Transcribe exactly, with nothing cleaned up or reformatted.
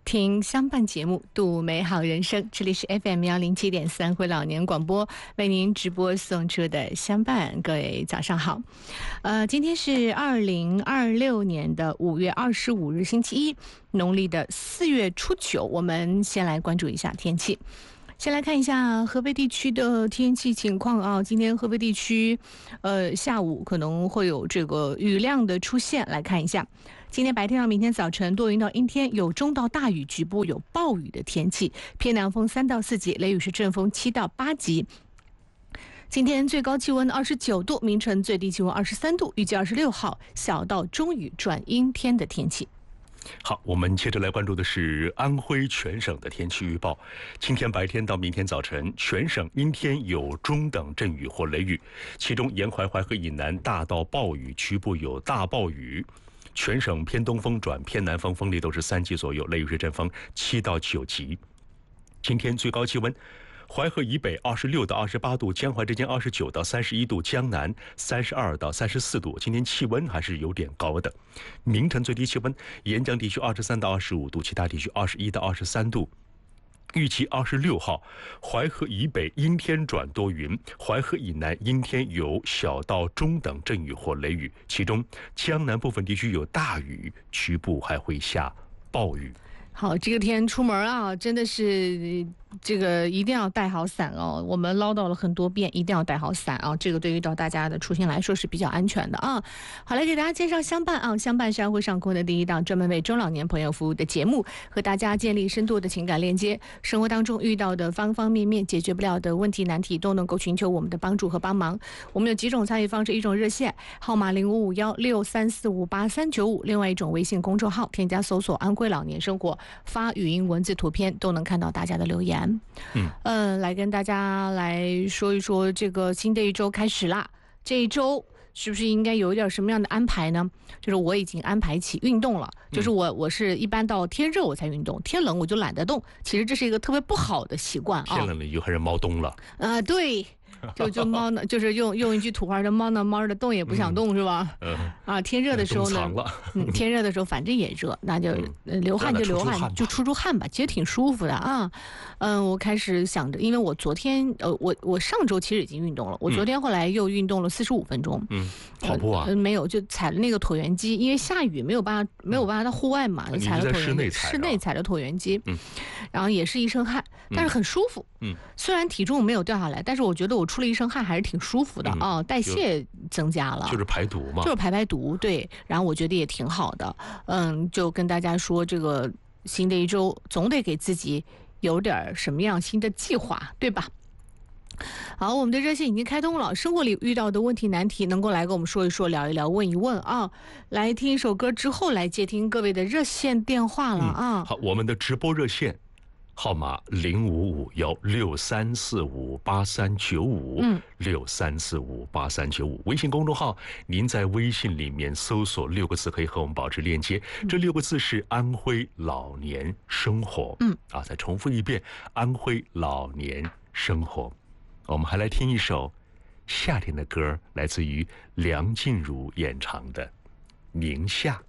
听相伴节目，度美好人生。这里是 F M 幺零七点三辉老年广播，为您直播送出的相伴。各位早上好，呃，今天是二零二六年的五月二十五日，星期一，农历的四月初九。我们先来关注一下天气。先来看一下合肥地区的天气情况啊，今天合肥地区，呃，下午可能会有这个雨量的出现。来看一下，今天白天到明天早晨多云到阴天，有中到大雨，局部有暴雨的天气，偏南风三到四级，雷雨是阵风七到八级。今天最高气温二十九度，明晨最低气温二十三度，预计二十六号小到中雨转阴天的天气。 好，我们接着来关注的是安徽全省的天气预报。今天白天到明天早晨，全省阴天，有中等阵雨或雷雨，其中沿淮淮河以南大到暴雨，局部有大暴雨。全省偏东风转偏南风，风力都是三级左右，雷雨是阵风七到九级。今天最高气温，淮河以北二十六到二十八度，江淮之间二十九到三十一度，江南三十二到三十四度。今天气温还是有点高的。明晨最低气温，沿江地区二十三到二十五度，其他地区二十一到二十三度。预计二十六号，淮河以北阴天转多云，淮河以南阴天，有小到中等阵雨或雷雨，其中江南部分地区有大雨，局部还会下暴雨。 好，这个天出门啊，真的是这个一定要带好伞哦。我们唠叨了很多遍，一定要带好伞啊。这个对于到大家的出行来说是比较安全的啊。好，来给大家介绍相伴啊，相伴是安徽上空的第一档专门为中老年朋友服务的节目，和大家建立深度的情感链接。生活当中遇到的方方面面解决不了的问题难题，都能够寻求我们的帮助和帮忙。我们有几种参与方式，一种热线号码零五五幺六三四五八三九五，另外一种微信公众号添加搜索安徽老年生活，发语音、文字、图片都能看到大家的留言。嗯，呃，来跟大家来说一说，这个新的一周开始啦，这一周是不是应该有一点什么样的安排呢？就是我已经安排起运动了，就是我我是一般到天热我才运动，天冷我就懒得动。其实这是一个特别不好的习惯啊。 天冷了就开始猫冬了。啊、 呃，对。就就猫呢，就是用用一句土话，这猫呢猫的动也不想动、嗯、是吧？嗯啊，天热的时候呢，嗯，天热的时候反正也热，那就、嗯、流汗就流汗，出出就出出汗吧，其实挺舒服的啊。嗯，我开始想着，因为我昨天呃，我我上周其实已经运动了，我昨天后来又运动了四十五分钟。嗯， 跑步啊？ 呃、没有，就踩了那个椭圆机，因为下雨没有办法没有办法到户外嘛， 嗯、 就踩了椭圆机， 室内踩了椭圆机，嗯，然后也是一身汗，但是很舒服。嗯，虽然体重没有掉下来，但是我觉得我出了一身汗还是挺舒服的啊、嗯，代谢增加了， 就是排毒嘛， 就是排排毒，对。然后我觉得也挺好的，嗯，就跟大家说，这个新的一周总得给自己有点什么样新的计划，对吧？好，我们的热线已经开通了，生活里遇到的问题难题能够来跟我们说一说，聊一聊，问一问啊。来听一首歌之后，来接听各位的热线电话了啊。 嗯、好，我们的直播热线号码零五五幺六三四五八三九五，嗯，六三四五八三九五。微信公众号，您在微信里面搜索六个字，可以和我们保持链接。嗯、这六个字是安徽老年生活，嗯，啊，再重复一遍，安徽老年生活。我们还来听一首夏天的歌，来自于梁静茹演唱的《宁夏》。